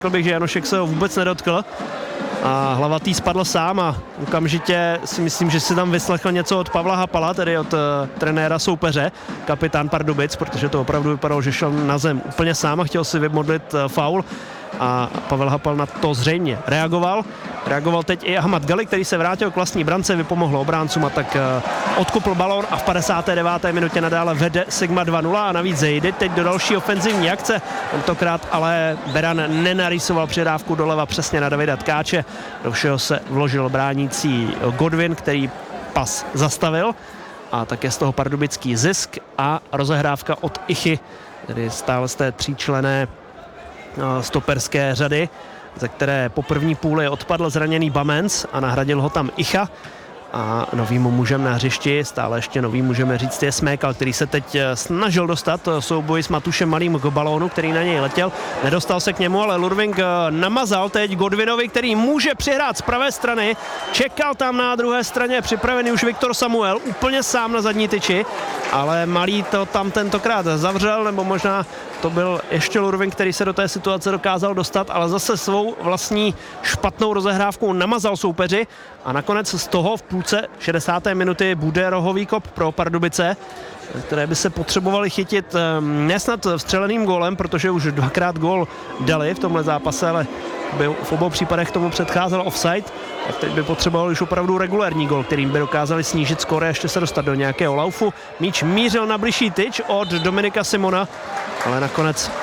Řekl bych, že Janošek se ho vůbec nedotkl a Hlavatý spadl sám a okamžitě si myslím, že si tam vyslechl něco od Pavla Hapala, tedy od trenéra soupeře, kapitán Pardubic, protože to opravdu vypadalo, že šel na zem úplně sám a chtěl si vymodlit faul. A Pavel Hapal na to zřejmě reagoval. Reagoval teď i Ahmad Gali, který se vrátil k vlastní brance, vypomohl obráncům a tak odkopl balón a v 59. minutě nadále vede Sigma 2-0 a navíc jde teď do další ofenzivní akce. Tentokrát ale Beran nenarýsoval přidávku doleva přesně na Davida Tkáče. Do všeho se vložil bránící Godwin, který pas zastavil a také z toho pardubický zisk a rozehrávka od Ichy, tedy stále z té tříčlenné stoperské řady, ze které po první půli odpadl zraněný Bamens a nahradil ho tam Icha. A novým mužem na hřišti, stále ještě novým můžeme říct, je Smékal, který se teď snažil dostat souboj s Matušem Malým k balónu, který na něj letěl. Nedostal se k němu, ale Lurving namazal teď Godwinovi, který může přihrát z pravé strany. Čekal tam na druhé straně připravený už Viktor Samuel, úplně sám na zadní tyči, ale Malý to tam tentokrát zavřel, nebo možná to byl ještě Lurving, který se do té situace dokázal dostat, ale zase svou vlastní špatnou rozehrávkou namazal soupeři a nakonec z toho v půlce 60. minuty bude rohový kop pro Pardubice, které by se potřebovali chytit nesnad vstřeleným gólem, protože už dvakrát gól dali v tomhle zápase, ale byl v obou případech tomu předcházel offside, tak teď by potřebovali už opravdu regulérní gól, kterým by dokázali snížit skóre a ještě se dostat do nějakého laufu. Míč mířil na bližší tyč od Dominika Simona, ale nakonec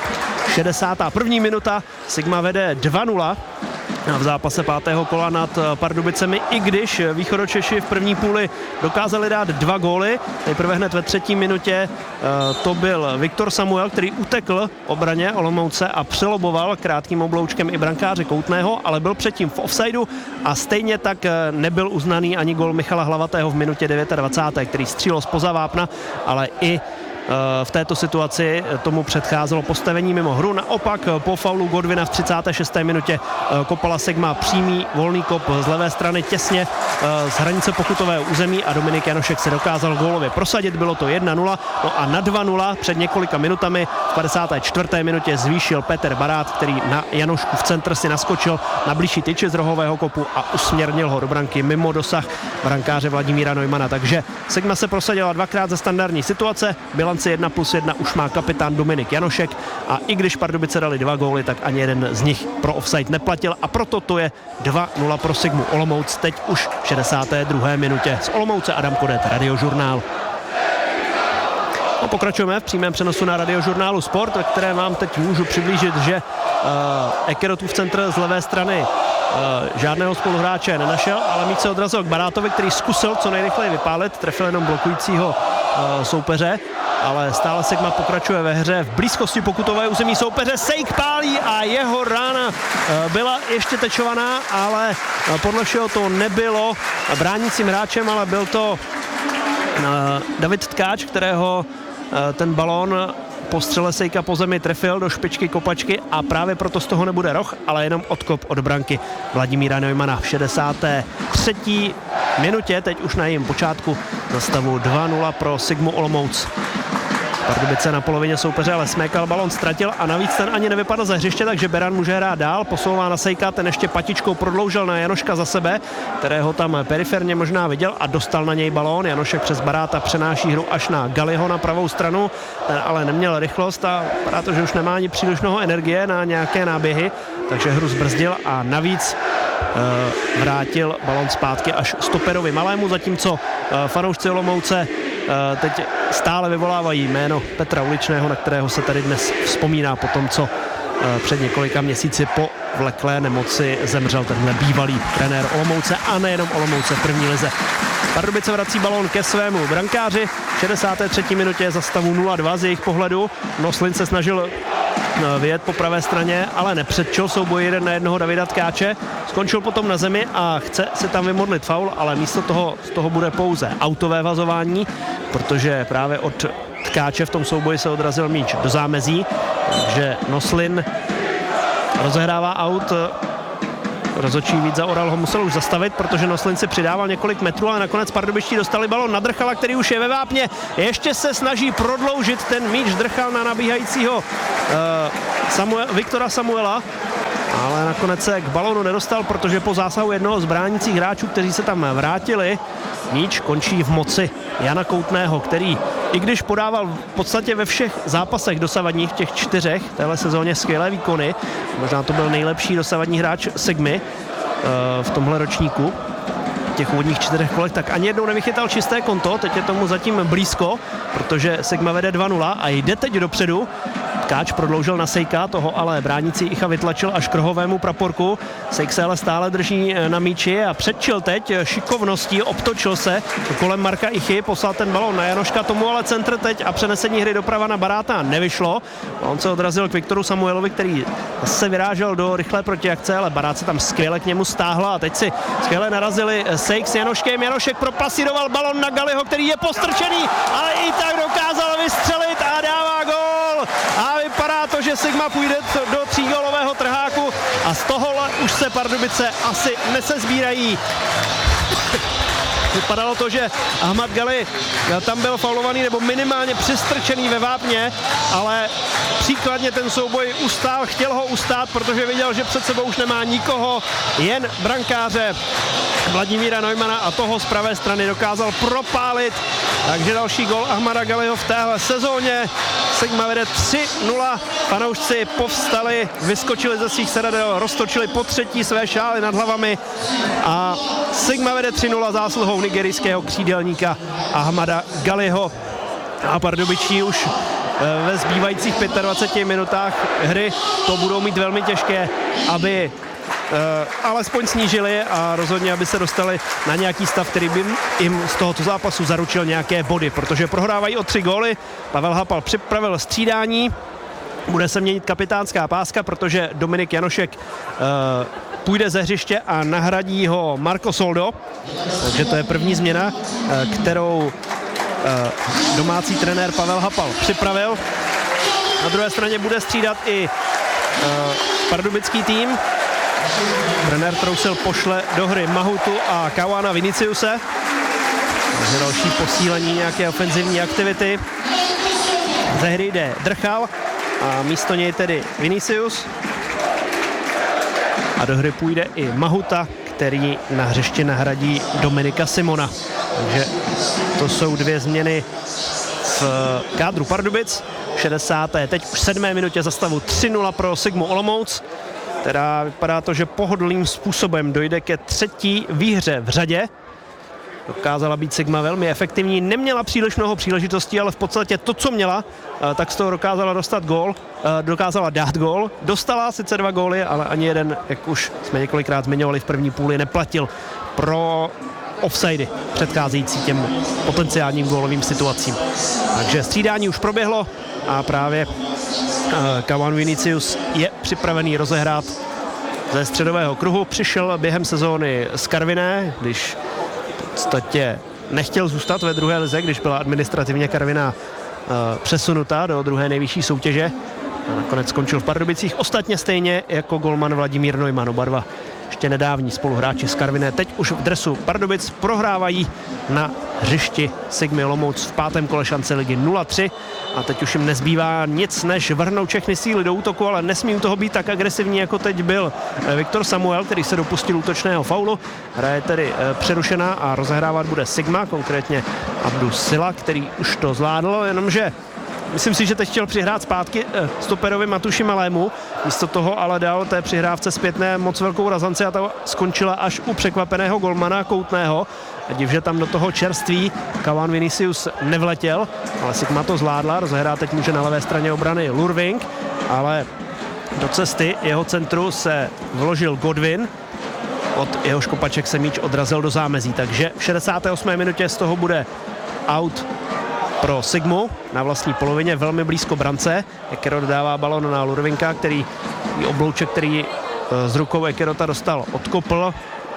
61. minuta, Sigma vede 2-0 v zápase 5. kola nad Pardubicemi, i když Východočeši v první půli dokázali dát 2 góly. Nejprve hned ve 3. minutě to byl Viktor Samuel, který utekl obraně Olomouce a přeloboval krátkým obloučkem i brankáře Koutného, ale byl předtím v offsideu a stejně tak nebyl uznaný ani gól Michala Hlavatého v minutě 29., který střílel zpoza vápna, ale i v této situaci tomu předcházelo postavení mimo hru. Naopak po faulu Godwina v 36. minutě kopala Sigma přímý volný kop z levé strany těsně z hranice pokutového území a Dominik Janošek se dokázal gólově prosadit. Bylo to 1-0, no a na 2-0 před několika minutami v 54. minutě zvýšil Petr Barát, který na Janošku v centr si naskočil na blížší tyči z rohového kopu a usměrnil ho do branky mimo dosah brankáře Vladimíra Neumana. Takže Sigma se prosadila dvakrát ze standardní situace. Bilanci 1+1 už má kapitán Dominik Janošek a i když Pardubice dali 2 góly, tak ani jeden z nich pro offside neplatil a proto to je 2-0 pro Sigmu Olomouc teď už v 62. minutě. Z Olomouce Adam Kodet, Radiožurnál. No, pokračujeme v přímém přenosu na Radiožurnálu Sport, ve kterém vám teď můžu přiblížit, že Ekerotův centr z levé strany žádného spoluhráče nenašel, ale míč se odrazil k Barátovi, který zkusil co nejrychleji vypálit, trefil jenom blokujícího soupeře, ale stále Sigma pokračuje ve hře v blízkosti pokutové území soupeře. Sejk pálí a jeho rána byla ještě tečovaná, ale podle všeho to nebylo bránícím hráčem, ale byl to David Tkáč, kterého ten balón po střele Sejka po zemi trefil do špičky kopačky a právě proto z toho nebude roh, ale jenom odkop od branky Vladimíra Neumana v 63. minutě, teď už na jejím počátku za stavu 2-0 pro Sigmu Olomouc. Pardubice na polovině soupeře, ale Smékal balon ztratil a navíc ten ani nevypadl ze hřiště, takže Beran může hrát dál, posouvá na Sejka, ten ještě patičkou prodloužil na Janoška za sebe, kterého tam periferně možná viděl a dostal na něj balón. Janošek přes Baráta přenáší hru až na Galiho na pravou stranu, ten ale neměl rychlost a vypadá to, že už nemá ani příliš mnoho energie na nějaké náběhy, takže hru zbrzdil a navíc vrátil balon zpátky až stoperovi Malému, zatímco fanoušci Olomouce teď stále vyvolávají jméno Petra Uličného, na kterého se tady dnes vzpomíná po tom, co před několika měsíci po vleklé nemoci zemřel tenhle bývalý trenér Olomouce a nejenom Olomouce v první lize. Pardubice vrací balón ke svému brankáři v 63. minutě za stavu 0-2 z jejich pohledu. Noslin se snažil vyjet po pravé straně, ale nepředčil souboj 1-1 Davida Tkáče. Skončil potom na zemi a chce si tam vymodlit faul, ale místo toho z toho bude pouze autové vazování, protože právě od Tkáče v tom souboji se odrazil míč do zámezí, takže Noslin rozehrává aut. Rozhodčí Vít Zaoral ho musel už zastavit, protože Noslin si přidával několik metrů, ale nakonec pardubičtí dostali balon na Drchala, který už je ve vápně. Ještě se snaží prodloužit ten míč. Drchal na nabíhajícího Viktora Samuela, ale nakonec se k balónu nedostal, protože po zásahu jednoho z bránících hráčů, kteří se tam vrátili, míč končí v moci Jana Koutného, který, i když podával v podstatě ve všech zápasech dosavadních, těch 4 téhle sezóně skvělé výkony, možná to byl nejlepší dosavadní hráč Sigmy v tomhle ročníku, těch úvodních 4 kolech, tak ani jednou nevychytal čisté konto, teď je tomu zatím blízko, protože Sigma vede 2-0 a jde teď dopředu. Tkáč prodloužil na Sejka, toho ale bránící Icha vytlačil až k rohovému praporku. Sejk se ale stále drží na míči a předčil teď šikovností, obtočil se kolem Marka Ichy, poslal ten balón na Janoška, tomu ale centr teď a přenesení hry doprava na Baráta nevyšlo. On se odrazil k Viktoru Samuelovi, který se vyrážel do rychlé protiakce, ale Barát se tam skvěle k němu stáhla a teď si skvěle narazili Sejk s Janoškem. Janošek propasíroval balón na Galiho, který je postrčený, ale i tak dokázal vystřelit a dává gól. A vypadá to, že Sigma půjde do 3gólového trháku a z tohohle už se Pardubice asi nesezbírají. Vypadalo to, že Ahmad Gali tam byl faulovaný nebo minimálně přistrčený ve vápně, ale příkladně ten souboj ustál, chtěl ho ustát, protože viděl, že před sebou už nemá nikoho, jen brankáře Vladimíra Neumana a toho z pravé strany dokázal propálit. Takže další gol Ahmada Galiho v téhle sezóně. Sigma vede 3-0, fanoušci povstali, vyskočili ze svých sedadel, roztočili po třetí své šály nad hlavami a Sigma vede 3-0 zásluhou nigerijského křídelníka Ahmada Galiho. A Pardubičtí už ve zbývajících 25 minutách hry to budou mít velmi těžké, aby alespoň snížili a rozhodně, aby se dostali na nějaký stav, který by jim z tohoto zápasu zaručil nějaké body, protože prohrávají o 3 góly. Pavel Hapal připravil střídání, bude se měnit kapitánská páska, protože Dominik Janošek půjde ze hřiště a nahradí ho Marco Soldo, takže to je první změna, kterou domácí trenér Pavel Hapal připravil. Na druhé straně bude střídat i pardubický tým. Trenér Trousil pošle do hry Mahutu a Kawana Viniciuse. Takže další posílení nějaké ofenzivní aktivity. Ze hry jde Drchal a místo něj tedy Vinicius. A do hry půjde i Mahuta, který na hřišti nahradí Dominika Simona. Takže to jsou 2 změny v kádru Pardubic. 60. teď už 7. minutě za stavu 3-0 pro Sigmu Olomouc, která vypadá to, že pohodlným způsobem dojde ke 3. výhře v řadě. Dokázala být Sigma velmi efektivní, neměla příliš mnoho příležitostí, ale v podstatě to, co měla, tak z toho dokázala dokázala dát gól. Dostala sice 2 góly, ale ani jeden, jak už jsme několikrát zmiňovali v první půli, neplatil pro offsidy předcházející těm potenciálním gólovým situacím. Takže střídání už proběhlo a právě Kawan Vinicius je připravený rozehrát ze středového kruhu. Přišel během sezóny z Karviné, když v podstatě nechtěl zůstat ve druhé lize, když byla administrativně Karviná přesunuta do druhé nejvyšší soutěže. A nakonec skončil v Pardubicích, ostatně stejně jako golman Vladimír Neumann. Oba dva ještě nedávní spoluhráči z Karviné teď už v dresu Pardubic prohrávají na hřišti Sigmy Olomouc v 5. kole šance ligy 0-3 a teď už jim nezbývá nic, než vrhnout všechny síly do útoku, ale nesmí u toho být tak agresivní, jako teď byl Viktor Samuel, který se dopustil útočného faulu. Hra je tedy přerušená a rozehrávat bude Sigma, konkrétně Abdu Sila, který už to zvládl, jenomže myslím si, že teď chtěl přihrát zpátky stoperovi Matuši Malému, místo toho ale dal té přihrávce zpětné moc velkou razanci a ta skončila až u překvapeného golmana Koutného. Div, že tam do toho čerství Kawan Vinicius nevletěl, ale Sigma to zvládla, rozehrát teď může na levé straně obrany Lurving, ale do cesty jeho centru se vložil Godwin, od jeho škopaček se míč odrazil do zámezí, takže v 68. minutě z toho bude out pro Sigmu na vlastní polovině, velmi blízko brance. Ekerot dává balon na Lurvinka, který oblouček, který z rukou Ekerota dostal, odkopl.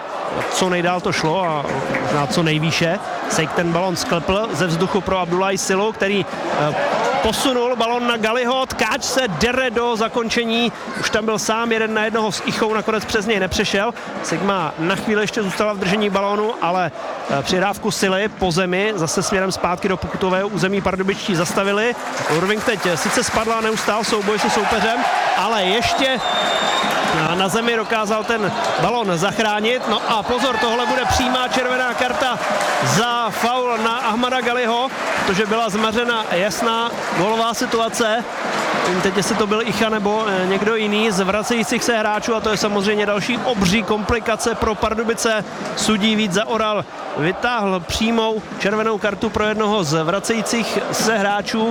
Co nejdál to šlo a možná co nejvýše. Sejk ten balon sklepl ze vzduchu pro Abdullahi Silu, který posunul balon na Galiho, Tkáč se dere do zakončení, už tam byl sám 1 na 1 s Ichou, nakonec přes něj nepřešel. Sigma na chvíli ještě zůstala v držení balónu, ale přihrávku Sily po zemi, zase směrem zpátky do pokutového území Pardubičtí zastavili. Lurving teď sice spadla, neustál souboj se soupeřem, ale ještě A na zemi dokázal ten balon zachránit. No a pozor, tohle bude přímá červená karta za faul na Ahmada Galiho, protože byla zmařena jasná gólová situace. Teď jestli to byl Icha nebo někdo jiný z vracejících se hráčů, a to je samozřejmě další obří komplikace pro Pardubice. Sudí Vít Zaoral vytáhl přímou červenou kartu pro jednoho z vracejících se hráčů.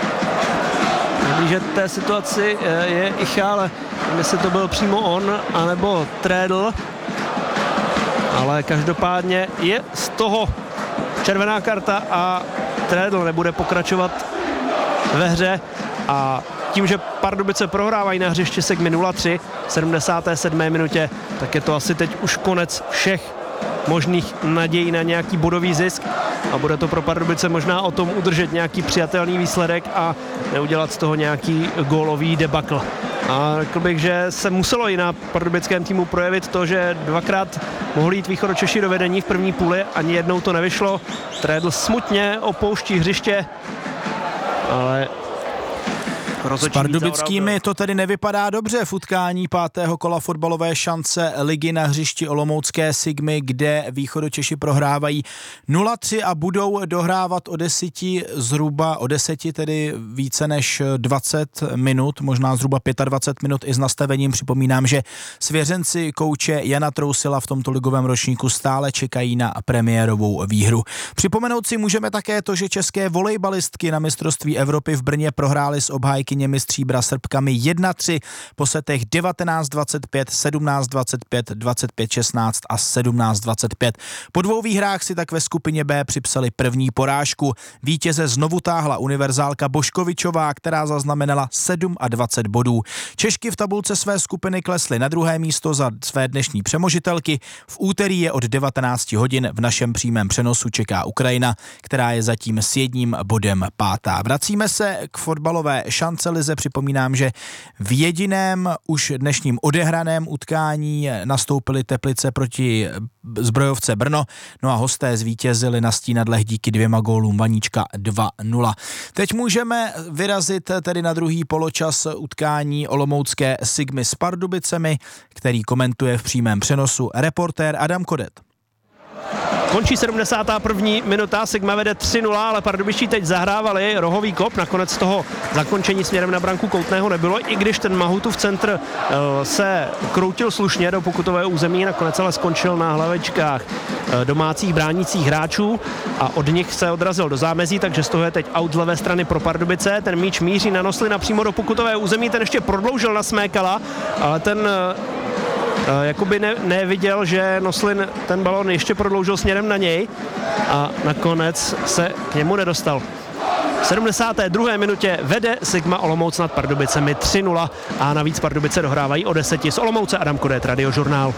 Že té situaci je Icha, ale jestli to byl přímo on, anebo Trédl. Ale každopádně je z toho červená karta a Trédl nebude pokračovat ve hře. A tím, že Pardubice prohrávají na hřišti Sigmy 0-3 v 77. minutě, tak je to asi teď už konec všech možných nadějí na nějaký bodový zisk a bude to pro Pardubice možná o tom udržet nějaký přijatelný výsledek a neudělat z toho nějaký gólový debakl. A řekl bych, že se muselo i na pardubickém týmu projevit to, že dvakrát mohli jít Východočeši do vedení v první půli, ani jednou to nevyšlo. Trédl smutně opouští hřiště, ale s pardubickými to tedy nevypadá dobře v utkání 5. kola fotbalové šance ligy na hřišti olomoucké Sigmy, kde Východočeši prohrávají 0-3 a budou dohrávat zhruba o 10, tedy více než 20 minut, možná zhruba 25 minut i s nastavením. Připomínám, že svěřenci kouče Jana Trousila v tomto ligovém ročníku stále čekají na premiérovou výhru. Připomenout si můžeme také to, že české volejbalistky na mistrovství Evropy v Brně prohrály s obhájkyněmi Stříbra Srbkami 1-3 po setech 19-25, 17-25, 25-16 a 17-25. Po dvou výhrách si tak ve skupině B připsali první porážku. Vítěze znovu táhla univerzálka Boškovičová, která zaznamenala 27 bodů. Češky v tabulce své skupiny klesly na druhé místo za své dnešní přemožitelky. V úterý je od 19 hodin v našem přímém přenosu čeká Ukrajina, která je zatím s 1 bodem 5. Vracíme se k fotbalové šance lize. Připomínám, že v jediném už dnešním odehraném utkání nastoupily Teplice proti Zbrojovce Brno, no a hosté zvítězili na Stínadlech díky 2 gólům Vaníčka 2-0. Teď můžeme vyrazit tedy na druhý poločas utkání olomoucké Sigmy s Pardubicemi, který komentuje v přímém přenosu reportér Adam Kodet. Končí 71. minuta, Sigma vede 3-0, ale Pardubičtí teď zahrávali rohový kop, nakonec toho zakončení směrem na branku Koutného nebylo, i když ten Mahutův centr se kroutil slušně do pokutového území, nakonec ale skončil na hlavičkách domácích bránících hráčů a od nich se odrazil do zámezí, takže z toho je teď out z levé strany pro Pardubice. Ten míč míří na Noslina přímo do pokutového území, ten ještě prodloužil na Smékala, ale ten jakoby neviděl, že Noslin ten balon ještě prodloužil směrem na něj a nakonec se k němu nedostal. V 72. minutě vede Sigma Olomouc nad Pardubicemi 3-0 a navíc Pardubice dohrávají o 10. Z Olomouce Adam Kodet, Radiožurnál.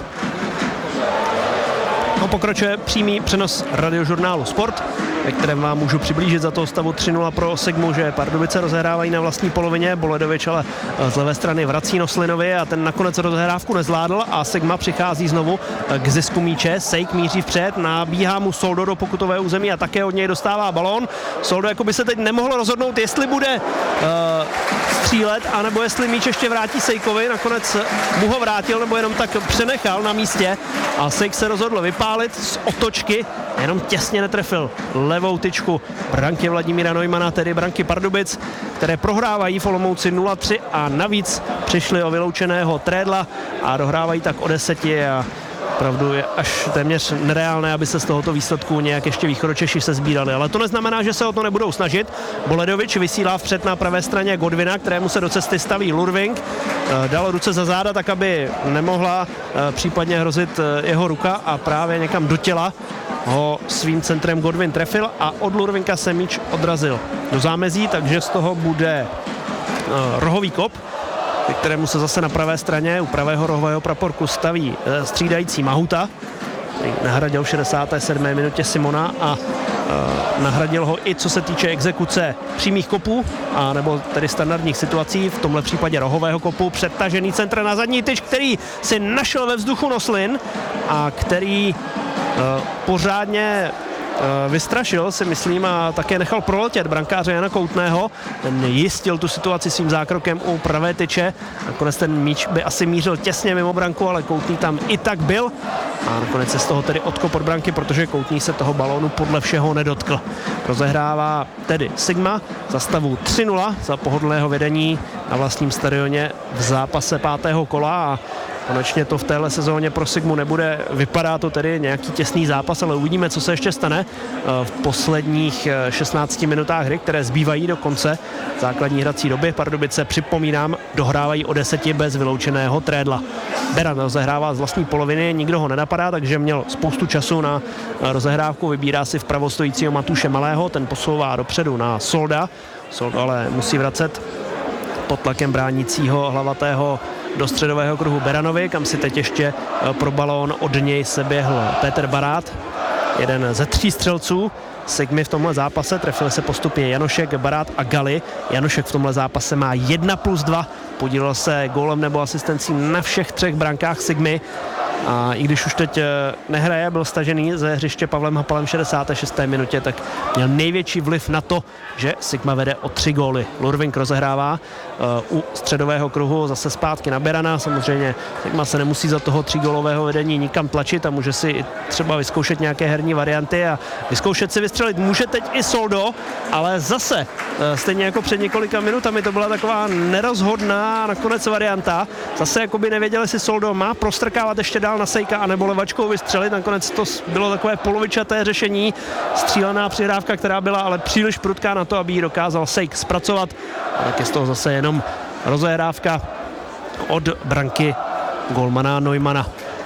No, pokračuje přímý přenos Radiožurnálu Sport, ve kterém vám můžu přiblížit za toho stavu 3-0 pro Sigmu, že Pardubice rozehrávají na vlastní polovině, Boledovič ale z levé strany vrací Noslinovi a ten nakonec rozehrávku nezvládl a Sigma přichází znovu k zisku míče. Sejk míří vpřed, nabíhá mu Soldo do pokutového území a také od něj dostává balón. Soldo jako by se teď nemohl rozhodnout, jestli bude střílet, anebo jestli míč ještě vrátí Sejkovi. Nakonec mu ho vrátil, nebo jenom tak přenechal na místě a Sejk se rozhodl vypálit z otočky, jenom těsně netrefil levou tyčku branky Vladimíra Neumana, tedy branky Pardubic, které prohrávají v Olomouci 0-3 a navíc přišli o vyloučeného Trédla a dohrávají tak o 10 a opravdu je až téměř nereálné, aby se z tohoto výsledku nějak ještě Východočeši se sbírali. Ale to neznamená, že se o to nebudou snažit. Boledovič vysílá vpřed na pravé straně Godwina, kterému se do cesty staví Lurving. Dal ruce za záda, tak aby nemohla případně hrozit jeho ruka a právě někam do těla ho svým centrem Godwin trefil a od Lurvinka se míč odrazil do zámezí, takže z toho bude rohový kop, ke kterému se zase na pravé straně u pravého rohového praporku staví střídající Mahuta, který nahradil v 67. minutě Simona a nahradil ho i co se týče exekuce přímých kopů, a nebo tedy standardních situací, v tomhle případě rohového kopu, předtažený centr na zadní tyč, který si našel ve vzduchu Noslin a který pořádně vystrašil, si myslím, a také nechal proletět brankáře Jana Koutného. Ten jistil tu situaci svým zákrokem u pravé tyče. Nakonec ten míč by asi mířil těsně mimo branku, ale Koutný tam i tak byl. A nakonec se z toho tedy odkop od branky, protože Koutný se toho balónu podle všeho nedotkl. Rozehrává tedy Sigma za stavu 3-0 za pohodlného vedení na vlastním stadioně v zápase 5. kola a konečně to v téhle sezóně pro Sigmu nebude. Vypadá to tedy nějaký těsný zápas, ale uvidíme, co se ještě stane v posledních 16 minutách hry, které zbývají do konce základní hrací doby. Pardubice, připomínám, dohrávají o 10 bez vyloučeného Trédla. Beran rozehrává z vlastní poloviny, nikdo ho nenapadá, takže měl spoustu času na rozehrávku. Vybírá si vpravo stojícího Matuše Malého, ten posouvá dopředu na Solda. Sold ale musí vracet pod tlakem bránícího hlavatého do středového kruhu Beranovi, kam si teď ještě pro balón od něj se běhl Petr Barát, jeden ze 3 střelců Sigmy v tomhle zápase. Trefili se postupně Janošek, Barát a Gali. Janošek v tomhle zápase má 1+2, podílel se gólem nebo asistencí na všech 3 brankách Sigmy. A i když už teď nehraje, byl stažený ze hřiště Pavlem Hapalem v 66. minutě, tak měl největší vliv na to, že Sigma vede o 3 góly. Lurvink rozehrává u středového kruhu zase zpátky na Berana. Samozřejmě Sigma se nemusí za toho 3gólového vedení nikam tlačit a může si třeba vyzkoušet nějaké herní varianty a vyzkoušet si vystřelit může teď i Soldo, ale zase stejně jako před několika minutami to byla taková nerozhodná nakonec varianta. Zase jakoby nevěděli, si Soldo má prostrkávat ještě dál na Sejka anebo levačkou vystřelit. Nakonec to bylo takové polovičaté řešení. Střílená přihrávka, která byla ale příliš prudká na to, aby ji dokázal Sejk zpracovat. A tak je z toho zase jenom rozehrávka od branky golmana Neumana.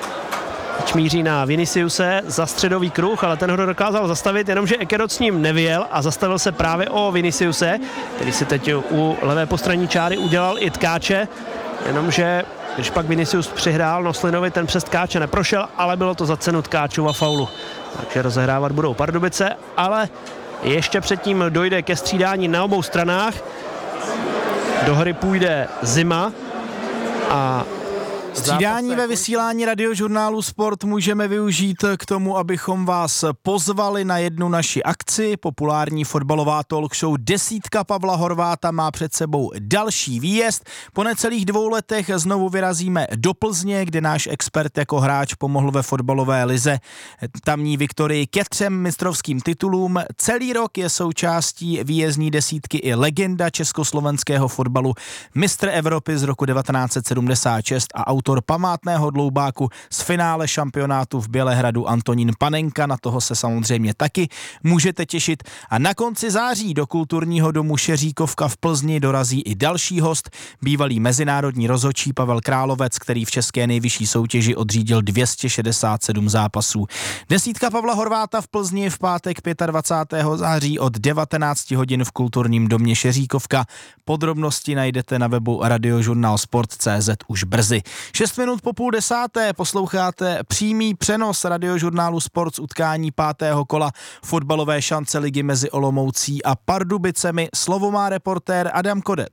Míří na Viniciuse za středový kruh, ale ten ho dokázal zastavit, jenomže Ekerot s ním nevyjel a zastavil se právě o Viniciuse, který si teď u levé postranní čáry udělal i tkáče, jenomže když pak Vinicius přihrál Noslinovi, ten přes tkáče neprošel, ale bylo to za cenu tkáčů a faulu. Takže rozehrávat budou Pardubice, ale ještě předtím dojde ke střídání na obou stranách. Do hry půjde Zima a střídání ve vysílání Radiožurnálu Sport můžeme využít k tomu, abychom vás pozvali na jednu naši akci. Populární fotbalová talk show Desítka Pavla Horváta má před sebou další výjezd. Po necelých 2 letech znovu vyrazíme do Plzně, kde náš expert jako hráč pomohl ve fotbalové lize tamní Viktorii ke 3 mistrovským titulům. Celý rok je součástí výjezdní desítky i legenda československého fotbalu, mistr Evropy z roku 1976 a autor památného dloubáku z finále šampionátu v Bělehradu Antonín Panenka, na toho se samozřejmě taky můžete těšit. A na konci září do kulturního domu Šeříkovka v Plzni dorazí i další host, bývalý mezinárodní rozhodčí Pavel Královec, který v české nejvyšší soutěži odřídil 267 zápasů. Desítka Pavla Horváta v Plzni v pátek 25. září od 19 hodin v kulturním domě Šeříkovka. Podrobnosti najdete na webu radiožurnalsport.cz už brzy. 6 minut po 9:30 posloucháte přímý přenos Radiožurnálu Sport z utkání 5. kola fotbalové šance ligy mezi Olomoucí a Pardubicemi. Slovo má reportér Adam Kodet.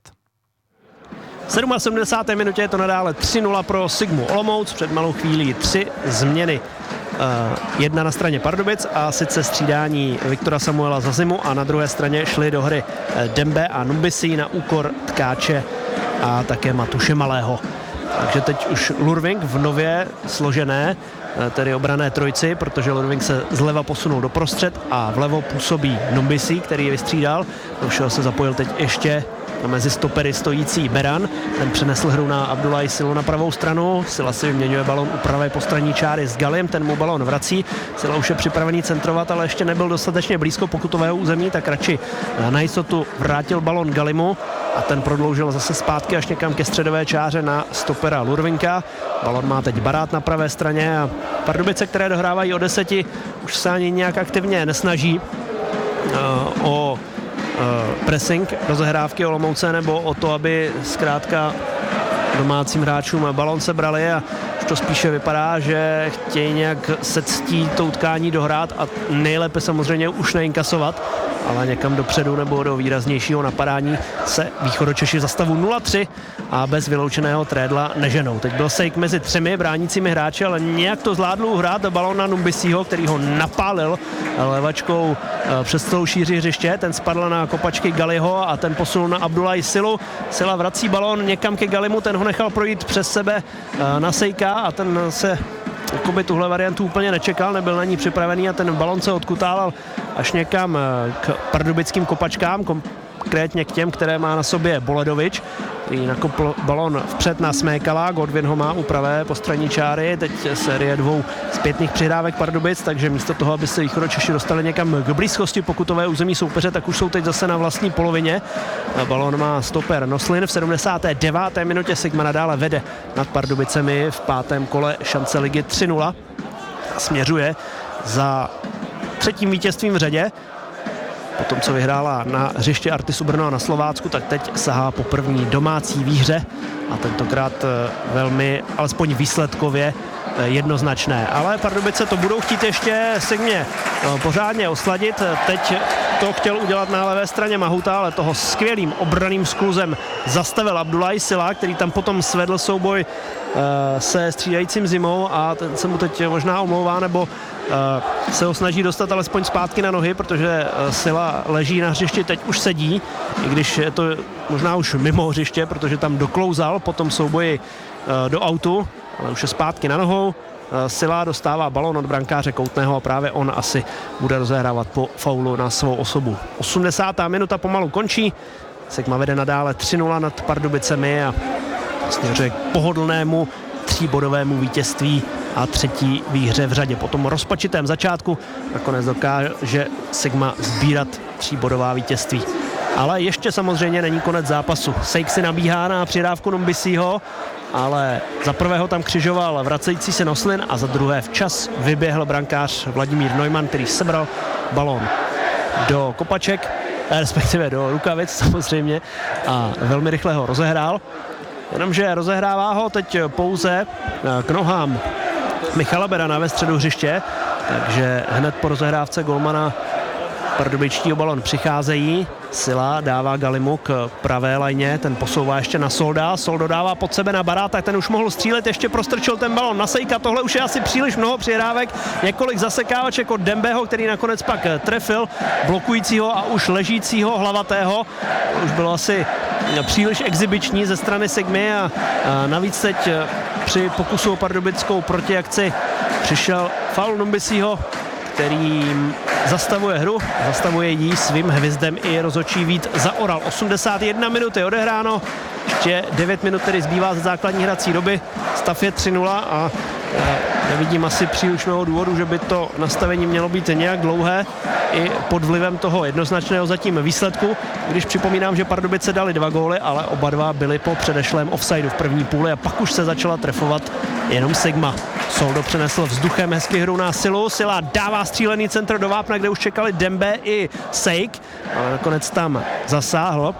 V 77. minutě je to nadále 3-0 pro Sigmu Olomouc. Před malou chvílí 3 změny. Jedna na straně Pardubic a sice střídání Viktora Samuela za Zimu a na druhé straně šli do hry Dembe a Numbisi na úkor Tkáče a také Matuše Malého. Takže teď už Lurvink v nově složené, tedy obranné trojici, protože Lurvink se zleva posunul doprostřed a vlevo působí Numbisi, který je vystřídal. Do všeho se zapojil teď ještě mezi stopery stojící Beran. Ten přenesl hru na Abdullahi Silu na pravou stranu. Sila si vyměňuje balon u pravé postranní čáry s Galim, ten mu balon vrací. Sila už je připravený centrovat, ale ještě nebyl dostatečně blízko pokutového území, tak radši na jistotu vrátil balon Galimu a ten prodloužil zase zpátky až někam ke středové čáře na stopera Lurvinka. Balon má teď Barát na pravé straně a Pardubice, které dohrávají o 10, už se ani nějak aktivně nesnaží o pressing rozehrávky Olomouce nebo o to, aby zkrátka domácím hráčům balon sebrali a už to spíše vypadá, že chtějí nějak se ctí to utkání dohrát a nejlépe samozřejmě už neinkasovat. ale někam dopředu nebo do výraznějšího napadání se Východočeši za stavu 0-3 a bez vyloučeného Trédla neženou. Teď byl sejk mezi 3 bránícími hráči, ale nějak to zvládl uhrát balón na Numbisího, který ho napálil levačkou přes celou šíři hřiště. Ten spadl na kopačky Galiho a ten posunul na Abdullahi Silu. Sila vrací balón někam ke Galimu, ten ho nechal projít přes sebe na Sejka a ten se jakoby tuhle variantu úplně nečekal, nebyl na ní připravený a ten balón se odkutálal až někam k pardubickým kopačkám, konkrétně k těm, které má na sobě Boledovič, který nakopl balón vpřed na Smékala, Godwin ho má u pravé postranní čáry, teď série 2 zpětných přihrávek Pardubic, takže místo toho, aby se Východočeši dostali někam k blízkosti pokutové území soupeře, tak už jsou teď zase na vlastní polovině. Balón má stoper Noslin v 79. minutě, Sigma nadále vede nad Pardubicemi v 5. kole šance ligy 3-0 a směřuje za 3. vítězstvím v řadě. Potom, co vyhrála na hřiště Artisu Brno a na Slovácku, tak teď sahá po první domácí výhře a tentokrát velmi, alespoň výsledkově, jednoznačné. Ale Pardubice to budou chtít ještě Sigmě pořádně osladit. Teď to chtěl udělat na levé straně Mahuta, ale toho skvělým obranným skluzem zastavil Abdullahi Sila, který tam potom svedl souboj se střídajícím Zimou a ten se mu teď možná omlouvá, nebo se ho snaží dostat alespoň zpátky na nohy, protože Sila leží na hřišti, teď už sedí, i když je to možná už mimo hřiště, protože tam doklouzal po tom souboji do autu, ale už je zpátky na nohou. Sila dostává balón od brankáře Koutného a právě on asi bude rozehrávat po faulu na svou osobu. 80. minuta pomalu končí, Sigma vede nadále 3-0 nad Pardubicemi a směřuje k pohodlnému 3bodovému vítězství a 3. výhře v řadě. Po tom rozpačitém začátku nakonec dokáže Sigma sbírat 3bodová vítězství. Ale ještě samozřejmě není konec zápasu. Sejk si nabíhá na přidávku Numbisího, ale za prvého tam křižoval vracející se Noslin a za druhé včas vyběhl brankář Vladimír Neumann, který sebral balón do kopaček, respektive do rukavic samozřejmě, a velmi rychle ho rozehrál. Jenomže rozehrává ho teď pouze k nohám Michala Berana ve středu hřiště, takže hned po rozehrávce golmana pardubičtí o balon přicházejí. Sila dává Galimu k pravé lajně, ten posouvá ještě na Solda, Soldo dává pod sebe na Baráta, ten už mohl střílet, ještě prostrčil ten balon na Sejka, tohle už je asi příliš mnoho přihrávek, několik zasekávaček od Dembeho, který nakonec pak trefil blokujícího a už ležícího hlavatého, už bylo asi příliš exibiční ze strany Sigmy a navíc teď při pokusu o pardubickou protiakci přišel faul Numbisího, který zastavuje hru, zastavuje jí svým hvězdem i rozhodčí Vít Zaoral. 81 minuty odehráno, ještě 9 minut tedy zbývá ze základní hrací doby, stav je 3-0 a nevidím asi příliš mnoho důvodu, že by to nastavení mělo být nějak dlouhé i pod vlivem toho jednoznačného zatím výsledku, když připomínám, že Pardubice dali 2 góly, ale oba dva byly po předešlém offsideu v první půli a pak už se začala trefovat jenom Sigma. Soldo přenesl vzduchem hezky hru na Silu, Sila dává střílený centr do vápna, kde už čekali Dembe i Sejk, ale nakonec tam zasáhl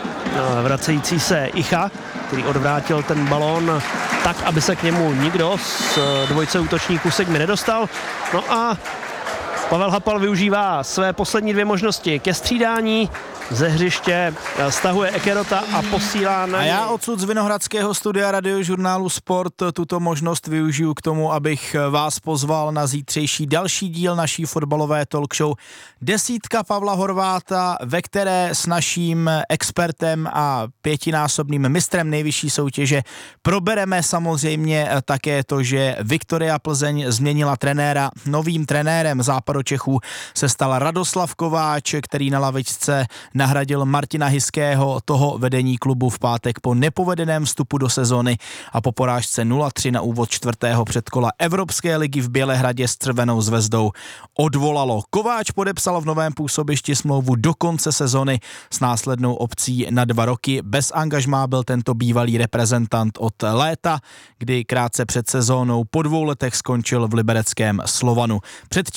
vracející se Icha, který odvrátil ten balón tak, aby se k němu nikdo z dvojce útočníků Sigmy nedostal. No a Pavel Hapal využívá své poslední 2 možnosti ke střídání. Ze hřiště stahuje Ekerota a posílá na něj. A já odsud z Vinohradského studia Radiožurnálu Sport tuto možnost využiju k tomu, abych vás pozval na zítřejší další díl naší fotbalové talk show Desítka Pavla Horváta, ve které s naším expertem a 5násobným mistrem nejvyšší soutěže probereme samozřejmě také to, že Viktoria Plzeň změnila trenéra. Novým trenérem Západočechů se stal Radoslav Kováč, který na lavičce nahradil Martina Hyského, toho vedení klubu v pátek po nepovedeném vstupu do sezony a po porážce 0-3 na úvod 4. předkola Evropské ligy v Bělehradě s Červenou zvezdou odvolalo. Kováč podepsal v novém působišti smlouvu do konce sezony s následnou opcí na 2 roky. Bez angažmá byl tento bývalý reprezentant od léta, kdy krátce před sezónou po 2 letech skončil v libereckém Slovanu. Předtím trénoval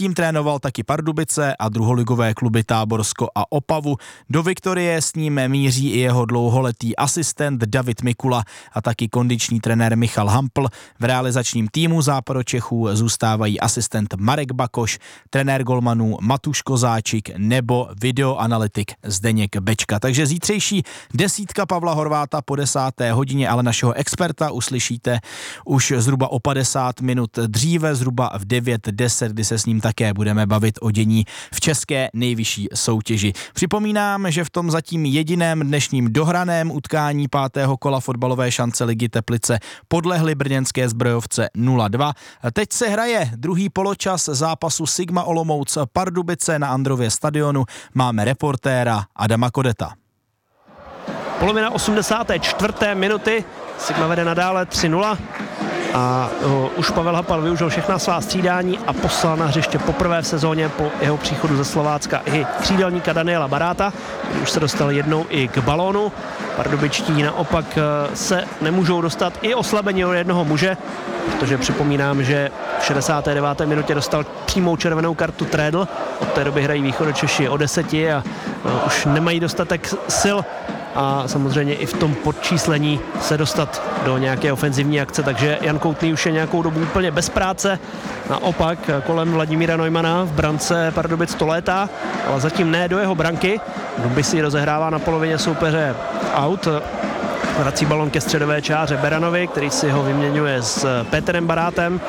postupoval taky Pardubice a druholigové kluby Táborsko a Opavu. Do Viktorie s ním míří i jeho dlouholetý asistent David Mikula a taky kondiční trenér Michal Hampl. V realizačním týmu Západočechů zůstávají asistent Marek Bakoš, trenér golmanů Matuš Kozáčik nebo videoanalytik Zdeněk Bečka. Takže zítřejší desítka Pavla Horváta po 10. hodině, ale našeho experta uslyšíte už zhruba o 50 minut dříve, zhruba v 9:10, kdy se s ním také budeme bavit o dění v české nejvyšší soutěži. Připomínám, že v tom zatím jediném dnešním dohraném utkání 5. kola fotbalové šance Ligy Teplice podlehly brněnské Zbrojovce 0-2. Teď se hraje druhý poločas zápasu Sigma Olomouc Pardubice na Andrově stadionu. Máme reportéra Adama Kodeta. Polovina 84. minuty, Sigma vede nadále 3-0 a už Pavel Hapal využil všechna svá střídání a poslal na hřiště poprvé v sezóně po jeho příchodu ze Slovácka i křídelníka Daniela Baráta, který už se dostal jednou i k balónu. Pardubičtí naopak se nemůžou dostat i oslabení o jednoho muže, protože připomínám, že v 69. minutě dostal přímou červenou kartu Trédl. Od té doby hrají Východočeši o 10 a už nemají dostatek sil a samozřejmě i v tom podčíslení se dostat do nějaké ofenzivní akce, takže Jan Koutný už je nějakou dobu úplně bez práce. Naopak kolem Vladimíra Neumana v brance Pardubic to létá, ale zatím ne do jeho branky. Duby si rozehrává na polovině soupeře out. Vrací balon ke středové čáře Beranovi, který si ho vyměňuje s Petrem Barátem.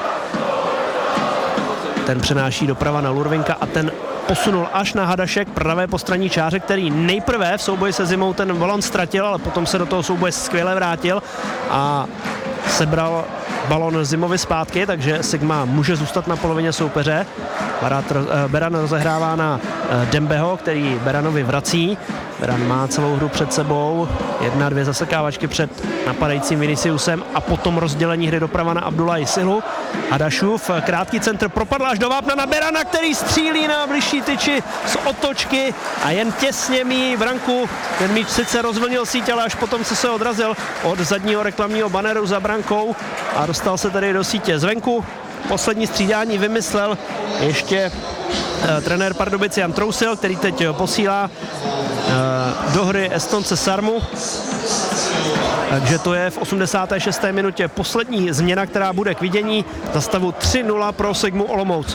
Ten přenáší doprava na Lurvinka a ten posunul až na Hadaše k pravé postranní čáře, který nejprve v souboji se Zimou ten balon ztratil, ale potom se do toho souboje skvěle vrátil a sebral balon Zimovi zpátky, takže Sigma může zůstat na polovině soupeře. Beran rozehrává na Dembeho, který Beranovi vrací. Beran má celou hru před sebou, 1-2 zasekávačky před napadajícím Viniciusem a potom rozdělení hry doprava na Abdullahi Silu. Hadašův krátký centr propadl až do vápna na Berana, který střílí na bližší tyči z otočky a jen těsně míjí branku. Ten míč sice rozvlnil síť, ale až potom se odrazil od zadního reklamního baneru za brankou a dostal se tedy do sítě zvenku. Poslední střídání vymyslel ještě trenér Pardubic Jan Trousil, který teď posílá do hry Estonce Sarmu. Takže to je v 86. minutě poslední změna, která bude k vidění za stavu 3-0 pro Sigmu Olomouc.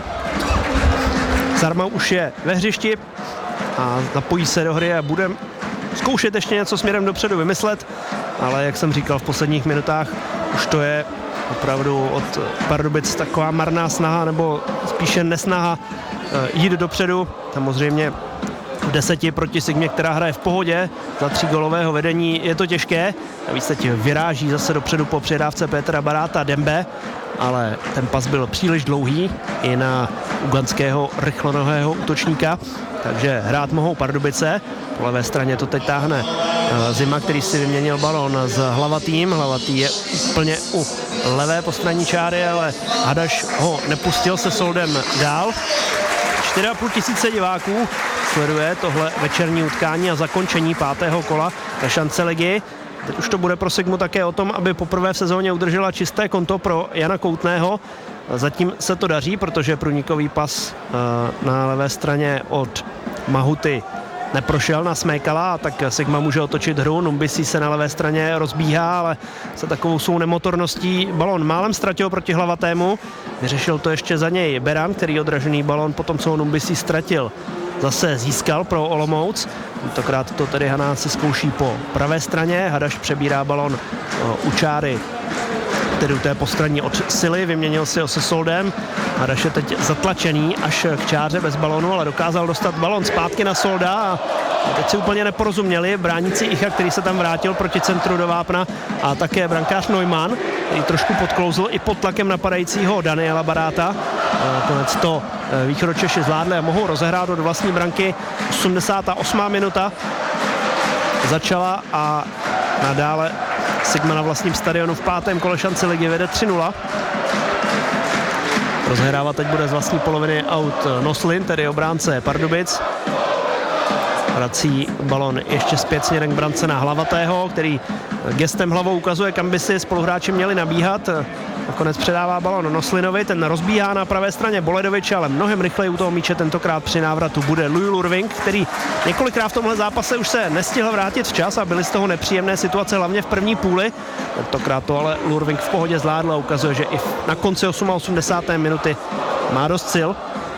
Sarma už je ve hřišti a zapojí se do hry a bude zkoušet ještě něco směrem dopředu vymyslet, ale jak jsem říkal, v posledních minutách už to je opravdu od Pardubic taková marná snaha, nebo spíše nesnaha jít dopředu. Samozřejmě v 10 proti Sigmě, která hraje v pohodě za 3gólového vedení, je to těžké. Navíc teď vyráží zase dopředu po předávce Petra Baráta Dembe, ale ten pas byl příliš dlouhý i na ugandského rychlonohého útočníka, takže hrát mohou Pardubice. Po levé straně to teď táhne Zima, který si vyměnil balón s Hlavatým. Hlavatý je úplně u levé postranní čáry, ale Hadaš ho nepustil se Soldem dál. 4,5 tisíce diváků sleduje tohle večerní utkání a zakončení 5. kola na šance ligy. Teď už to bude pro Sigmu také o tom, aby poprvé v sezóně udržela čisté konto pro Jana Koutného. Zatím se to daří, protože průnikový pas na levé straně od Mahuty neprošel na Smejkala, a tak Sigma může otočit hru. Numbisi se na levé straně rozbíhá, ale se takovou svou nemotorností balon málem ztratil proti Hlavatému. Vyřešil to ještě za něj Beran, který odražený balon potom, co ho Numbisi ztratil, zase získal pro Olomouc. Tentokrát to tedy Hanáci zkouší po pravé straně. Hadaš přebírá balon u čáry, tedy u té postranní od Sily, vyměnil si ho se Soldem. Hadaš je teď zatlačený až k čáře bez balonu, ale dokázal dostat balon zpátky na Solda a teď si úplně neporozuměli bránící Icha, který se tam vrátil proti centru do vápna, a také brankář Neumann, který trošku podklouzl i pod tlakem napadajícího Daniela Baráta. Konec to Východočeši zvládli a mohou rozehrát do vlastní branky. 88. minuta začala a nadále Sigma na vlastním stadionu v 5. kole šance ligy vede 3-0. Rozehrávat teď bude z vlastní poloviny out Noslin, tedy obránce Pardubic. Vrací balon ještě zpět směrem k brance na Hlavatého, který gestem hlavou ukazuje, kam by si spoluhráči měli nabíhat. Nakonec předává balon Noslinovi, ten rozbíhá na pravé straně Boledoviče, ale mnohem rychleji u toho míče tentokrát při návratu bude Louis Lurving, který několikrát v tomhle zápase už se nestihl vrátit včas a byly z toho nepříjemné situace, hlavně v první půli. Tentokrát to ale Lurving v pohodě zvládl a ukazuje, že i na konci 88. minuty má dost sil.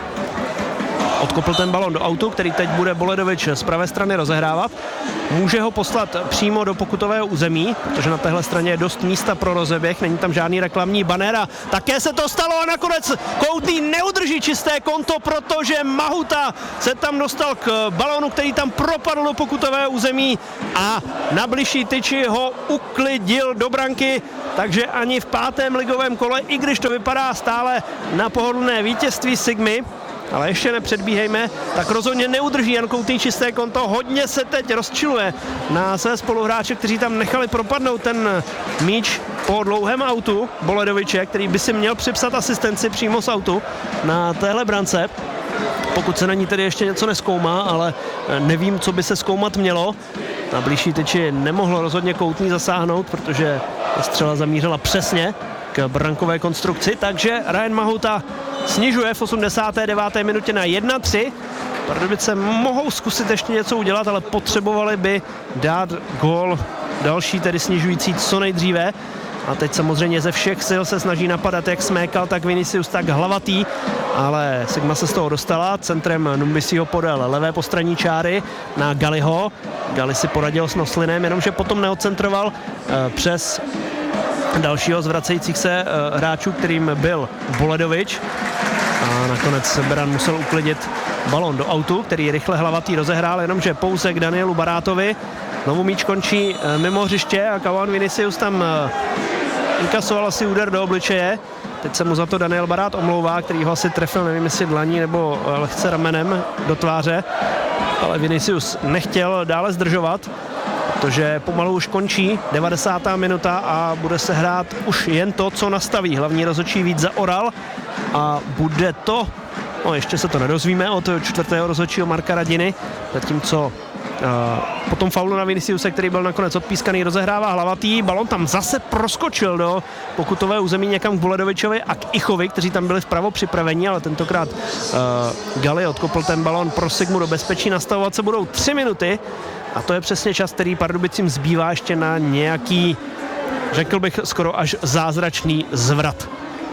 Odkopl ten balon do autu, který teď bude Boledovič z pravé strany rozehrávat. Může ho poslat přímo do pokutového území, protože na téhle straně je dost místa pro rozeběh, není tam žádný reklamní banner a také se to stalo a nakonec Koutný neudrží čisté konto, protože Mahuta se tam dostal k balonu, který tam propadl do pokutového území a na bližší tyči ho uklidil do branky, takže ani v 5. ligovém kole, i když to vypadá stále na pohodlné vítězství Sigmy, ale ještě nepředbíhejme, tak rozhodně neudrží Jan Koutný čisté konto. Hodně se teď rozčiluje na své spoluhráče, kteří tam nechali propadnout ten míč po dlouhém autu Boledoviče, který by si měl připsat asistenci přímo z autu na téhle brance. Pokud se na ní tedy ještě něco nezkoumá, ale nevím, co by se zkoumat mělo. Na blížší tyči nemohlo rozhodně Koutný zasáhnout, protože střela zamířila přesně k brankové konstrukci, takže Ryan Mahuta snižuje v 89. minutě na 1-3. Pardubice mohou zkusit ještě něco udělat, ale potřebovali by dát gól další, tedy snižující co nejdříve. A teď samozřejmě ze všech sil se snaží napadat jak Smékal, tak Vinicius, tak Hlavatý, ale Sigma se z toho dostala. Centrem Numbisi ho podal levé postranní čáry na Galiho. Gali si poradil s Noslinem, jenomže potom neodcentroval přes dalšího z vracejících se hráčů, kterým byl Boledovič. A nakonec Beran musel uklidit balon do autu, který rychle Hlavatý rozehrál, jenomže pouze k Danielu Barátovi. Znovu míč končí mimo hřiště a Kavan Vinicius tam inkasoval asi úder do obličeje. Teď se mu za to Daniel Barát omlouvá, který ho asi trefil, nevím jestli dlaní nebo lehce ramenem do tváře. Ale Vinicius nechtěl dále zdržovat, protože pomalu už končí 90. minuta a bude se hrát už jen to, co nastaví hlavní rozhodčí Vít Zaoral a bude to, ještě se to nedozvíme od 4. rozhodčího Marka Radiny, zatímco po tom faulu na Viniciuse, který byl nakonec odpískaný, rozehrává Hlavatý, balon tam zase proskočil do pokutové území někam k Boledovičovi a k Ichovi, kteří tam byli vpravo připraveni, ale tentokrát Gali odkopl ten balon pro Sigmu do bezpečí, nastavovat se budou 3 minuty a to je přesně čas, který Pardubicím zbývá ještě na nějaký, řekl bych, skoro až zázračný zvrat.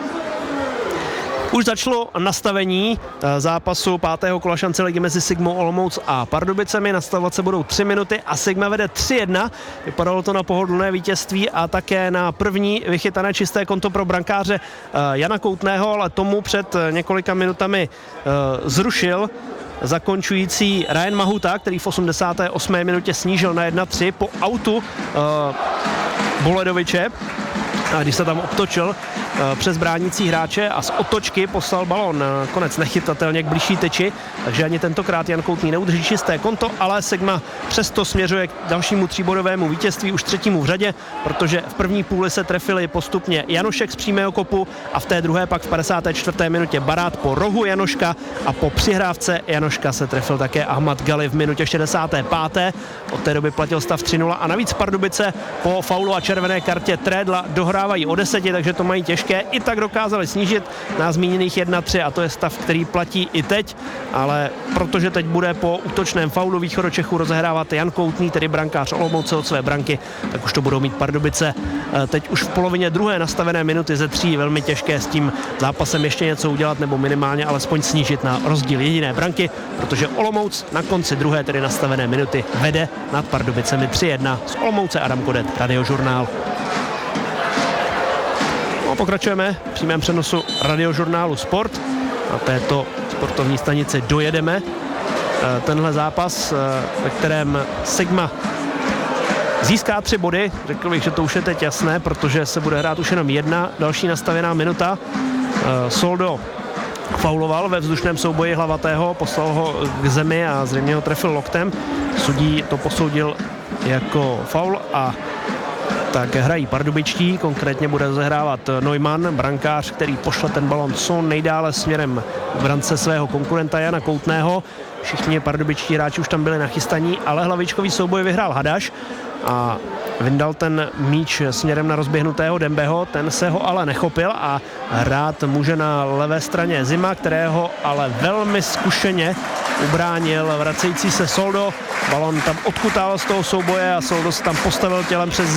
Už začalo nastavení zápasu 5. kola šance ligy mezi Sigmou Olomouc a Pardubicemi. Nastavovat se budou 3 minuty a Sigma vede 3-1. Vypadalo to na pohodlné vítězství a také na první vychytané čisté konto pro brankáře Jana Koutného, ale tomu před několika minutami zrušil zakončující Ryan Mahuta, který v 88. minutě snížil na 1-3 po autu Boledoviče. A když se tam obtočil přes bránící hráče a z otočky poslal balon konec nechytatelně k blížší tyči, takže ani tentokrát Jan Koutný neudrží čisté konto, ale Sigma přesto směřuje k dalšímu 3bodovému vítězství, už 3. v řadě, protože v první půli se trefili postupně Janošek z přímého kopu a v té druhé pak v 54. minutě Barát po rohu Janoška a po přihrávce Janoška se trefil také Ahmad Gali v minutě 65. Od té doby platil stav 3-0 a navíc Pardubice po faulu a červené kartě Trédla dohrávají o 10, takže to mají těžké. I tak dokázali snížit na zmíněných 1-3 a to je stav, který platí i teď, ale protože teď bude po útočném faulu Východočechů rozehrávat Jan Koutný, tedy brankář Olomouce od své branky, tak už to budou mít Pardubice teď už v polovině druhé nastavené minuty ze 3 velmi těžké s tím zápasem ještě něco udělat nebo minimálně alespoň snížit na rozdíl jediné branky, protože Olomouc na konci druhé tedy nastavené minuty vede nad Pardubicemi 3-1. Z Olomouce Adam Kodet, Radiožurnál. Pokračujeme v přímém přenosu Radiožurnálu Sport. Na této sportovní stanici dojedeme tenhle zápas, ve kterém Sigma získá 3 body. Řekl bych, že to už je teď jasné, protože se bude hrát už jenom jedna další nastavená minuta. Soldo fauloval ve vzdušném souboji Hlavatého, poslal ho k zemi a zřejmě ho trefil loktem. Sudí to posoudil jako faul a tak hrají pardubičtí, konkrétně bude rozehrávat Neumann, brankář, který pošle ten balon co nejdále směrem k brance svého konkurenta Jana Koutného. Všichni pardubičtí hráči už tam byli nachystaní, ale hlavičkový souboj vyhrál Hadaš a vyndal ten míč směrem na rozběhnutého Dembeho, ten se ho ale nechopil a hrát může na levé straně Zima, kterého ale velmi zkušeně ubránil vracející se Soldo. Balon tam odkutal z toho souboje a Soldo se tam postavil tělem před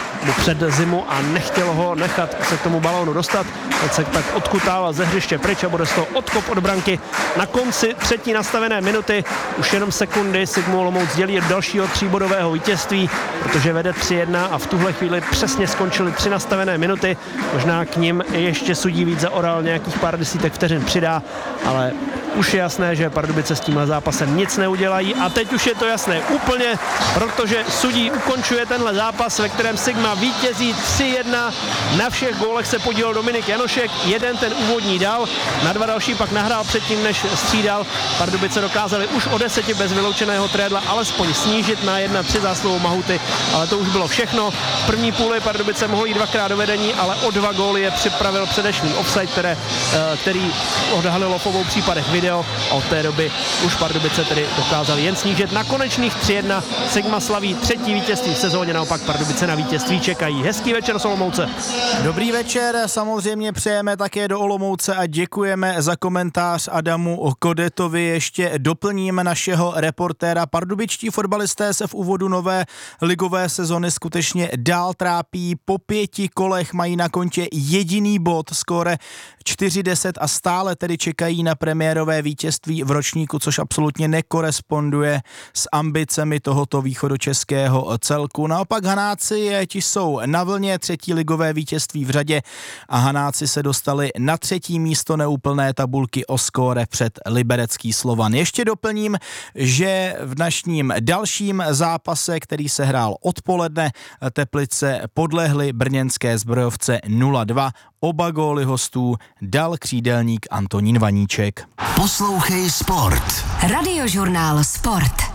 Zimu a nechtěl ho nechat se k tomu balónu dostat. Teď se tak odkutal ze hřiště pryč a bude z toho odkop od branky. Na konci třetí nastavené minuty, už jenom sekundy, Sigmu Olomouc dělí od dalšího 3bodového vítězství, protože vede 3-1 a v tuhle chvíli přesně skončily 3 nastavené minuty. Možná k nim ještě sudí víc zaoral, nějakých pár desítek vteřin přidá, ale už je jasné, že Pardubice s tímhle zápasem nic neudělají a teď už je to jasné úplně, protože sudí ukončuje tenhle zápas, ve kterém Sigma vítězí 3-1. Na všech gólech se podílel Dominik Janošek, jeden ten úvodní dal, na 2 další pak nahrál předtím, než střídal. Pardubice dokázali už o 10 bez vyloučeného Trédla alespoň snížit na 1-3 zásluhou Mahuty, ale to už bylo všechno. V první půli Pardubice mohly jít 2krát do vedení, ale o 2 góly je připravil předešlý offside, který odhalilo v obou případech video a od té doby už Pardubice tedy dokázali jen snížit na konečných 3-1. Sigma slaví 3. vítězství v sezóně, naopak Pardubice na vítězství čekají. Hezký večer z Olomouce. Dobrý večer, samozřejmě přejeme také do Olomouce a děkujeme za komentář Adamu Kodetovi. Ještě doplníme našeho reportéra. Pardubičtí fotbalisté se v úvodu nové ligové sezony skutečně dál trápí. Po 5 kolech mají na kontě jediný bod, skóre 4-10 a stále tedy čekají na premiérové vítězství v ročníku, což absolutně nekoresponduje s ambicemi tohoto východočeského celku. Naopak Hanáci ti jsou na vlně, 3. ligové vítězství v řadě a Hanáci se dostali na 3. místo neúplné tabulky o skóre před liberecký Slovan. Ještě doplním, že v dnešním dalším zápase, který se hrál odpoledne, Teplice podlehly brněnské Zbrojovce 0-2. Oba góly hostů dal křídelník Antonín Vaníček. Poslouchej Sport. Radiožurnál Sport.